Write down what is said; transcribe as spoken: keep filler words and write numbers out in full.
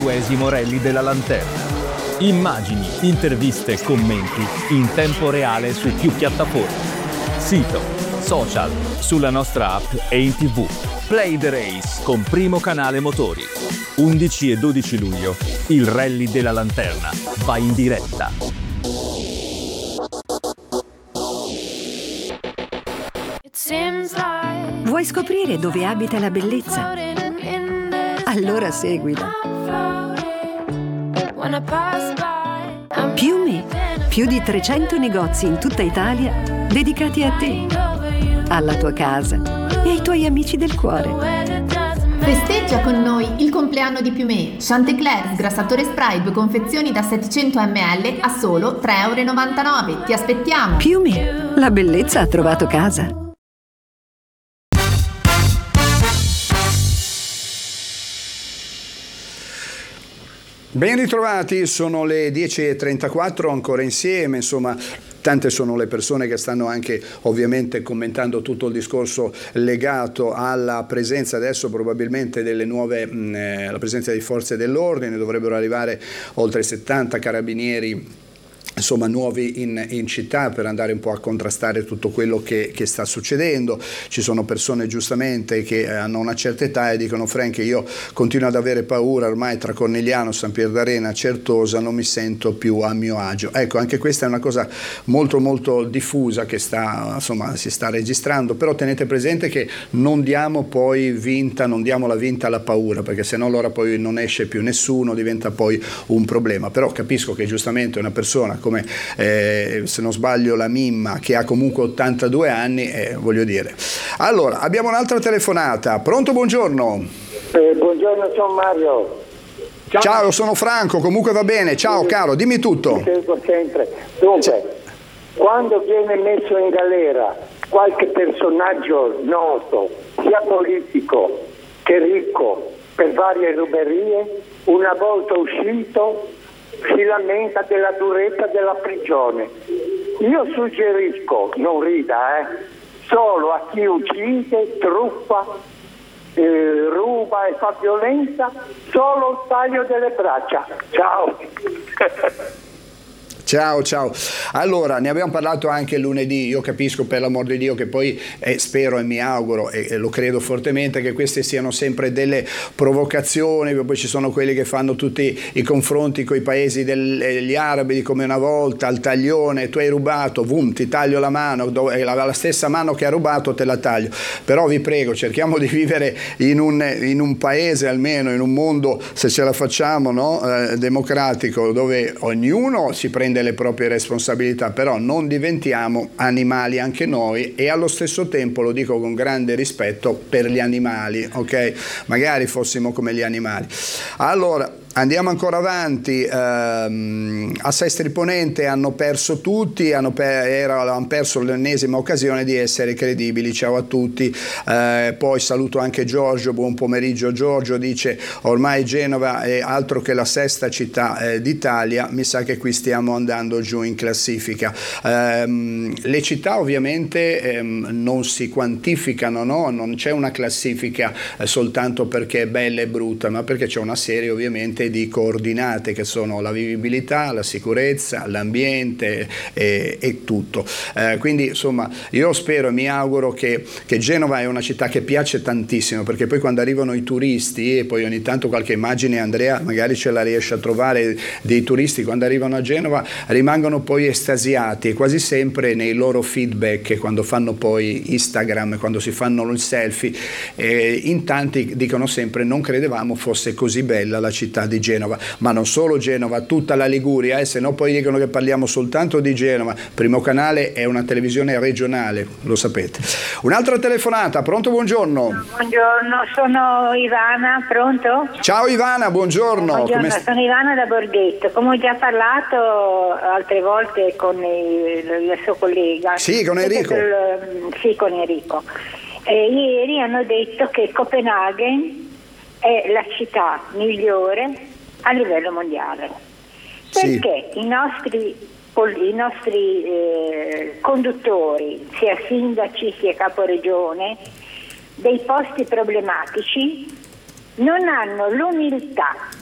Esimo Rally della Lanterna. Immagini, interviste e commenti in tempo reale su più piattaforme. Sito, social, sulla nostra app e in tv. Play the Race con Primo Canale Motori. undici e dodici luglio, il Rally della Lanterna va in diretta. Vuoi scoprire dove abita la bellezza? Allora seguila. Piume, più di trecento negozi in tutta Italia dedicati a te, alla tua casa e ai tuoi amici del cuore. Festeggia con noi il compleanno di Piumé. Chantecler, sgrassatore spray, due confezioni da settecento millilitri a solo tre e novantanove euro. Ti aspettiamo! Piumé, la bellezza ha trovato casa. Ben ritrovati, sono le dieci e trentaquattro, ancora insieme, insomma tante sono le persone che stanno anche ovviamente commentando tutto il discorso legato alla presenza adesso probabilmente delle nuove, mh, la presenza di forze dell'ordine, dovrebbero arrivare oltre settanta carabinieri insomma nuovi in, in città per andare un po' a contrastare tutto quello che, che sta succedendo. Ci sono persone giustamente che hanno una certa età e dicono: Frank, io continuo ad avere paura, ormai tra Cornigliano, San Pier d'Arena, Certosa non mi sento più a mio agio. Ecco, anche questa è una cosa molto molto diffusa che sta, insomma, si sta registrando, però tenete presente che non diamo poi vinta, non diamo la vinta alla paura, perché sennò allora poi non esce più nessuno, diventa poi un problema. Però capisco che giustamente una persona come eh, se non sbaglio la Mimma, che ha comunque ottantadue anni, eh, voglio dire. Allora, abbiamo un'altra telefonata. Pronto, buongiorno. Eh, buongiorno, sono Mario. Ciao. Ciao, sono Franco, comunque va bene. Ciao, sì, caro, dimmi tutto. Ti seguo sempre. Dunque, Ciao. Quando viene messo in galera qualche personaggio noto, sia politico che ricco, per varie ruberie, una volta uscito si lamenta della durezza della prigione. Io suggerisco, non rida, eh, solo a chi uccide, truffa, eh, ruba e fa violenza, solo il taglio delle braccia. Ciao. Ciao, ciao. Allora, ne abbiamo parlato anche lunedì. Io capisco, per l'amor di Dio, che poi eh, spero e mi auguro e, e lo credo fortemente che queste siano sempre delle provocazioni. Poi ci sono quelli che fanno tutti i confronti con i paesi degli arabi, di come una volta al taglione: tu hai rubato, vum, ti taglio la mano, dove, la, la stessa mano che ha rubato te la taglio. Però vi prego, cerchiamo di vivere in un, in un paese, almeno in un mondo, se ce la facciamo, no? eh, democratico, dove ognuno si prende le proprie responsabilità, però non diventiamo animali anche noi, e allo stesso tempo, lo dico con grande rispetto per gli animali, ok? Magari fossimo come gli animali. Allora, andiamo ancora avanti. ehm, a Sestri Ponente hanno perso tutti, hanno, per, era, hanno perso l'ennesima occasione di essere credibili. Ciao a tutti. Eh, poi saluto anche Giorgio, buon pomeriggio Giorgio, dice: ormai Genova è altro che la sesta città eh, d'Italia, mi sa che qui stiamo andando giù in classifica. Eh, le città ovviamente ehm, non si quantificano, no? Non c'è una classifica eh, soltanto perché è bella e brutta, ma perché c'è una serie ovviamente di coordinate che sono la vivibilità, la sicurezza, l'ambiente e, e tutto. Eh, quindi insomma io spero e mi auguro che, che Genova è una città che piace tantissimo, perché poi quando arrivano i turisti, e poi ogni tanto qualche immagine Andrea magari ce la riesce a trovare, dei turisti quando arrivano a Genova rimangono poi estasiati, e quasi sempre nei loro feedback, quando fanno poi Instagram, quando si fanno il selfie, eh, in tanti dicono sempre: non credevamo fosse così bella la città di Genova. Ma non solo Genova, tutta la Liguria, eh, se no poi dicono che parliamo soltanto di Genova. Primo Canale è una televisione regionale, lo sapete. Un'altra telefonata. Pronto, buongiorno. Buongiorno, sono Ivana, pronto? Ciao Ivana, buongiorno. Buongiorno, Come... sono Ivana da Borghetto. Come ho già parlato altre volte con il, il suo collega. Sì, con Enrico. Il, sì, con Enrico. E ieri hanno detto che Copenaghen è la città migliore a livello mondiale, perché sì. i nostri, i nostri eh, conduttori, sia sindaci sia caporegione, dei posti problematici non hanno l'umiltà